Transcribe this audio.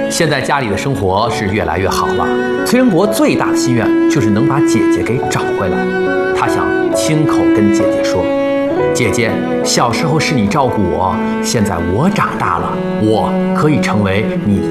现在家里的生活是越来越好了。崔恩国最大的心愿就是能把姐姐给找回来。他想亲口跟姐姐说：“姐姐，小时候是你照顾我，现在我长大了，我可以成为你